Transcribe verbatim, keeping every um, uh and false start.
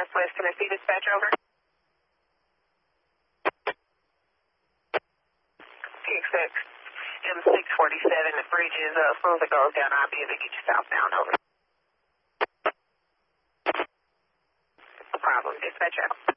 Southwest Tennessee dispatch, over. T X X, M six forty-seven, the bridge is, uh, as soon as it goes down, I'll be able to get you southbound, over. No problem, dispatch out.